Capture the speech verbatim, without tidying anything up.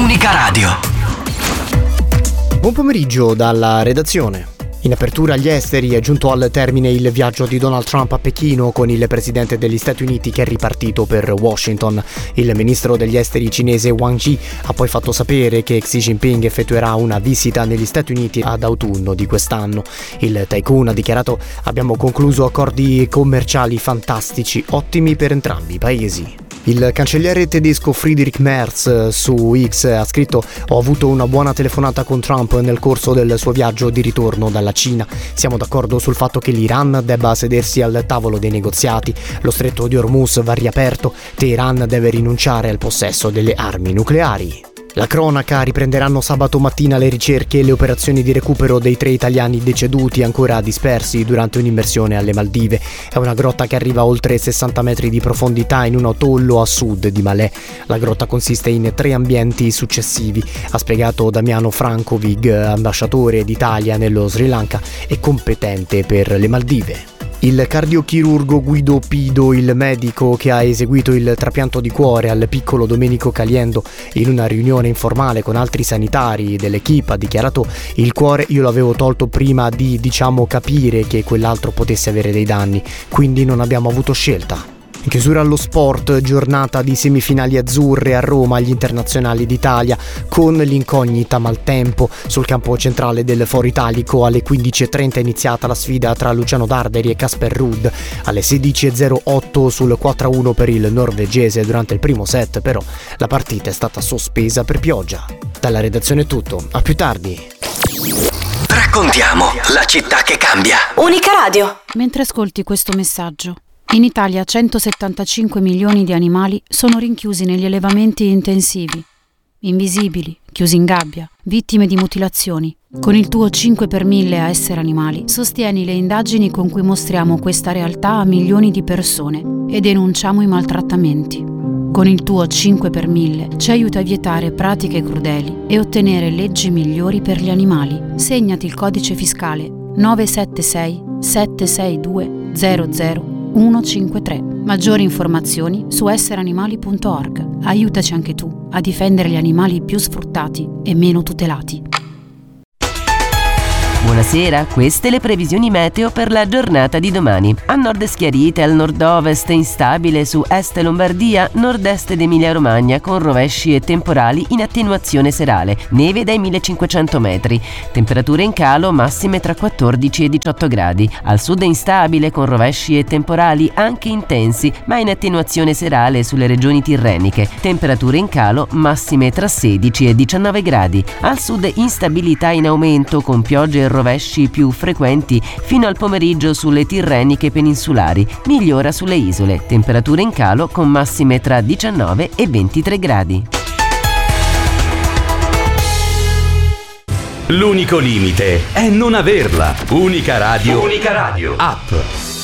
Unica Radio. Buon pomeriggio dalla redazione. In apertura agli esteri è giunto al termine il viaggio di Donald Trump a Pechino con il presidente degli Stati Uniti che è ripartito per Washington. Il ministro degli esteri cinese Wang Yi ha poi fatto sapere che Xi Jinping effettuerà una visita negli Stati Uniti ad autunno di quest'anno. Il tycoon ha dichiarato: abbiamo concluso accordi commerciali fantastici, ottimi per entrambi i paesi. Il cancelliere tedesco Friedrich Merz su X ha scritto: ho avuto una buona telefonata con Trump nel corso del suo viaggio di ritorno dalla Cina. Siamo d'accordo sul fatto che l'Iran debba sedersi al tavolo dei negoziati. Lo stretto di Hormuz va riaperto. Teheran deve rinunciare al possesso delle armi nucleari. La cronaca: riprenderanno sabato mattina le ricerche e le operazioni di recupero dei tre italiani deceduti ancora dispersi durante un'immersione alle Maldive. È una grotta che arriva a oltre sessanta metri di profondità in un atollo a sud di Malé. La grotta consiste in tre ambienti successivi, ha spiegato Damiano Frankovig, ambasciatore d'Italia nello Sri Lanka e competente per le Maldive. Il cardiochirurgo Guido Pido, il medico che ha eseguito il trapianto di cuore al piccolo Domenico Caliendo, in una riunione informale con altri sanitari dell'equipe ha dichiarato: il cuore io l'avevo tolto prima di, diciamo, capire che quell'altro potesse avere dei danni, quindi non abbiamo avuto scelta. In chiusura allo sport, giornata di semifinali azzurre a Roma agli internazionali d'Italia con l'incognita maltempo. Sul campo centrale del Foro Italico alle quindici e trenta è iniziata la sfida tra Luciano Darderi e Casper Ruud. Alle sedici e zero otto sul quattro a uno per il norvegese durante il primo set, però la partita è stata sospesa per pioggia. Dalla redazione è tutto, a più tardi. Raccontiamo la città che cambia. Unica Radio. Mentre ascolti questo messaggio: in Italia centosettantacinque milioni di animali sono rinchiusi negli allevamenti intensivi, invisibili, chiusi in gabbia, vittime di mutilazioni. Con il tuo cinque per mille a Essere Animali sostieni le indagini con cui mostriamo questa realtà a milioni di persone e denunciamo i maltrattamenti. Con il tuo cinque per mille ci aiuta a vietare pratiche crudeli e ottenere leggi migliori per gli animali. Segnati il codice fiscale nove sette sei sette sei due zero zero uno cinque tre. Maggiori informazioni su essere animali punto org. Aiutaci anche tu a difendere gli animali più sfruttati e meno tutelati. Buonasera, queste le previsioni meteo per la giornata di domani. A nord schiarite, al nord-ovest instabile su est Lombardia, nord-est ed Emilia-Romagna con rovesci e temporali in attenuazione serale, neve dai millecinquecento metri, temperature in calo massime tra quattordici e diciotto gradi. Al sud instabile con rovesci e temporali anche intensi, ma in attenuazione serale sulle regioni tirreniche, temperature in calo massime tra sedici e diciannove gradi. Al sud instabilità in aumento con piogge e rovesci più frequenti fino al pomeriggio sulle tirreniche peninsulari, migliora sulle isole, temperature in calo con massime tra diciannove e ventitré gradi. L'unico limite è non averla. Unica Radio. Unica Radio. App.